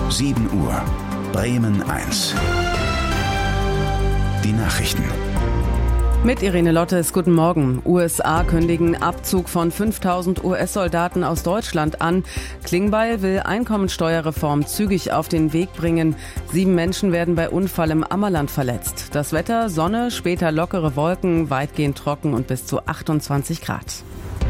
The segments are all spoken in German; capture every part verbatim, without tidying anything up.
sieben Uhr. Bremen eins. Die Nachrichten. Mit Irene Lottes, guten Morgen. U S A kündigen Abzug von fünftausend U S-Soldaten aus Deutschland an. Klingbeil will Einkommensteuerreform zügig auf den Weg bringen. Sieben Menschen werden bei Unfall im Ammerland verletzt. Das Wetter, Sonne, später lockere Wolken, weitgehend trocken und bis zu achtundzwanzig Grad.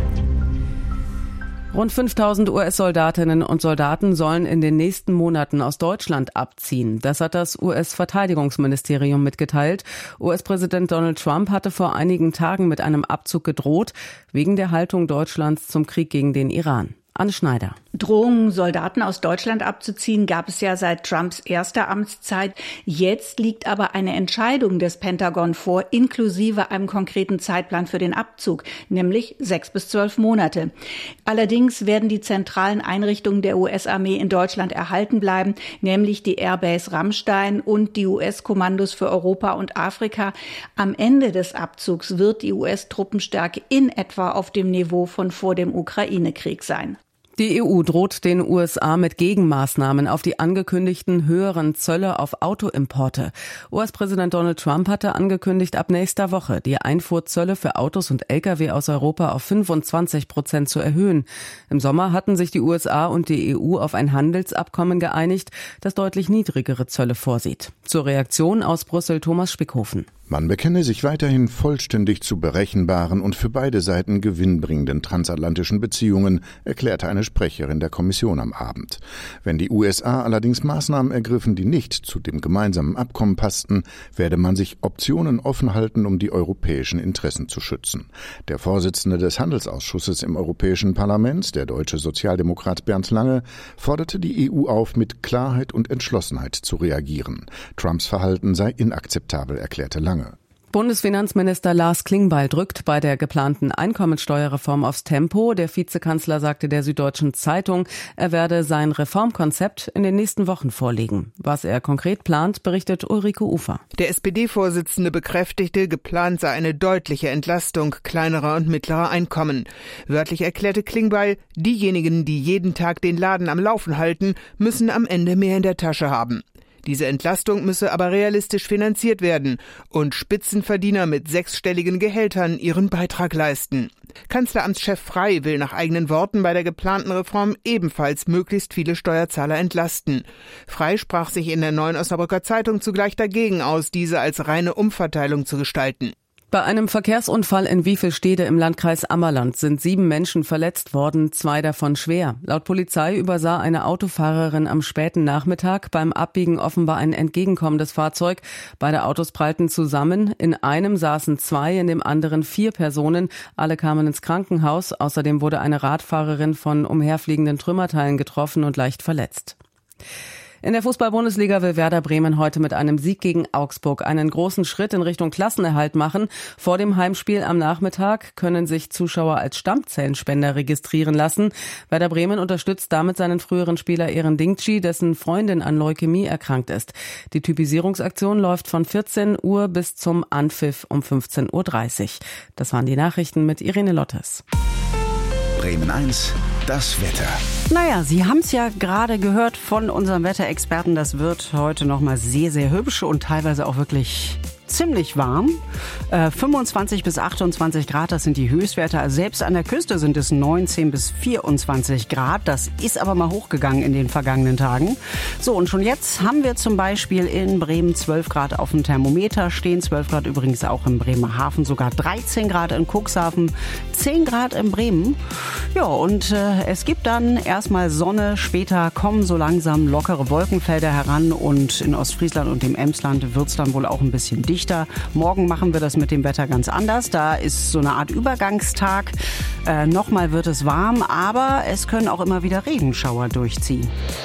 Rund fünftausend U S-Soldatinnen und Soldaten sollen in den nächsten Monaten aus Deutschland abziehen. Das hat das U S-Verteidigungsministerium mitgeteilt. U S-Präsident Donald Trump hatte vor einigen Tagen mit einem Abzug gedroht, wegen der Haltung Deutschlands zum Krieg gegen den Iran. Anne Schneider. Drohungen, Soldaten aus Deutschland abzuziehen, gab es ja seit Trumps erster Amtszeit. Jetzt liegt aber eine Entscheidung des Pentagon vor, inklusive einem konkreten Zeitplan für den Abzug, nämlich sechs bis zwölf Monate. Allerdings werden die zentralen Einrichtungen der U S-Armee in Deutschland erhalten bleiben, nämlich die Airbase Ramstein und die U S-Kommandos für Europa und Afrika. Am Ende des Abzugs wird die U S-Truppenstärke in etwa auf dem Niveau von vor dem Ukraine-Krieg sein. Die E U droht den U S A mit Gegenmaßnahmen auf die angekündigten höheren Zölle auf Autoimporte. U S-Präsident Donald Trump hatte angekündigt, ab nächster Woche die Einfuhrzölle für Autos und L K W aus Europa auf fünfundzwanzig Prozent zu erhöhen. Im Sommer hatten sich die U S A und die E U auf ein Handelsabkommen geeinigt, das deutlich niedrigere Zölle vorsieht. Zur Reaktion aus Brüssel Thomas Spickhofen. Man bekenne sich weiterhin vollständig zu berechenbaren und für beide Seiten gewinnbringenden transatlantischen Beziehungen, erklärte eine Sprecherin der Kommission am Abend. Wenn die U S A allerdings Maßnahmen ergriffen, die nicht zu dem gemeinsamen Abkommen passten, werde man sich Optionen offen halten, um die europäischen Interessen zu schützen. Der Vorsitzende des Handelsausschusses im Europäischen Parlament, der deutsche Sozialdemokrat Bernd Lange, forderte die E U auf, mit Klarheit und Entschlossenheit zu reagieren. Trumps Verhalten sei inakzeptabel, erklärte Lange. Bundesfinanzminister Lars Klingbeil drückt bei der geplanten Einkommensteuerreform aufs Tempo. Der Vizekanzler sagte der Süddeutschen Zeitung, er werde sein Reformkonzept in den nächsten Wochen vorlegen. Was er konkret plant, berichtet Ulrike Ufer. Der S P D-Vorsitzende bekräftigte, geplant sei eine deutliche Entlastung kleinerer und mittlerer Einkommen. Wörtlich erklärte Klingbeil, diejenigen, die jeden Tag den Laden am Laufen halten, müssen am Ende mehr in der Tasche haben. Diese Entlastung müsse aber realistisch finanziert werden und Spitzenverdiener mit sechsstelligen Gehältern ihren Beitrag leisten. Kanzleramtschef Frey will nach eigenen Worten bei der geplanten Reform ebenfalls möglichst viele Steuerzahler entlasten. Frey sprach sich in der Neuen Osnabrücker Zeitung zugleich dagegen aus, diese als reine Umverteilung zu gestalten. Bei einem Verkehrsunfall in Wiefelstede im Landkreis Ammerland sind sieben Menschen verletzt worden, zwei davon schwer. Laut Polizei übersah eine Autofahrerin am späten Nachmittag beim Abbiegen offenbar ein entgegenkommendes Fahrzeug. Beide Autos prallten zusammen. In einem saßen zwei, in dem anderen vier Personen. Alle kamen ins Krankenhaus. Außerdem wurde eine Radfahrerin von umherfliegenden Trümmerteilen getroffen und leicht verletzt. In der Fußball-Bundesliga will Werder Bremen heute mit einem Sieg gegen Augsburg einen großen Schritt in Richtung Klassenerhalt machen. Vor dem Heimspiel am Nachmittag können sich Zuschauer als Stammzellenspender registrieren lassen. Werder Bremen unterstützt damit seinen früheren Spieler Eren Dingci, dessen Freundin an Leukämie erkrankt ist. Die Typisierungsaktion läuft von vierzehn Uhr bis zum Anpfiff um fünfzehn Uhr dreißig. Das waren die Nachrichten mit Irene Lottes. Bremen eins, das Wetter. Naja, Sie haben es ja gerade gehört von unserem Wetterexperten. Das wird heute nochmal sehr, sehr hübsch und teilweise auch wirklich ziemlich warm. Äh, fünfundzwanzig bis achtundzwanzig Grad, das sind die Höchstwerte. Also selbst an der Küste sind es neunzehn bis vierundzwanzig Grad. Das ist aber mal hochgegangen in den vergangenen Tagen. So, und schon jetzt haben wir zum Beispiel in Bremen zwölf Grad auf dem Thermometer stehen. zwölf Grad übrigens auch in Bremerhaven, sogar dreizehn Grad in Cuxhaven, zehn Grad in Bremen. Ja, und äh, es gibt dann erstmal Sonne. Später kommen so langsam lockere Wolkenfelder heran und in Ostfriesland und dem Emsland wird es dann wohl auch ein bisschen dichter. Morgen machen wir das mit dem Wetter ganz anders. Da ist so eine Art Übergangstag. Äh, Nochmal wird es warm, aber es können auch immer wieder Regenschauer durchziehen.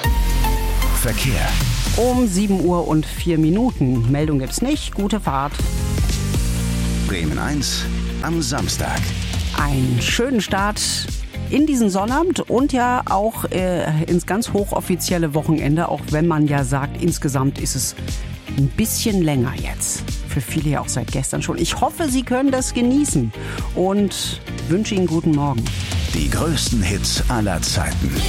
Verkehr. Um sieben Uhr und vier Minuten. Meldung gibt's nicht. Gute Fahrt. Bremen eins am Samstag. Einen schönen Start in diesen Sonnabend und ja auch äh, ins ganz hochoffizielle Wochenende, auch wenn man ja sagt, insgesamt ist es ein bisschen länger jetzt. Für viele ja auch seit gestern schon. Ich hoffe, Sie können das genießen und wünsche Ihnen guten Morgen. Die größten Hits aller Zeiten.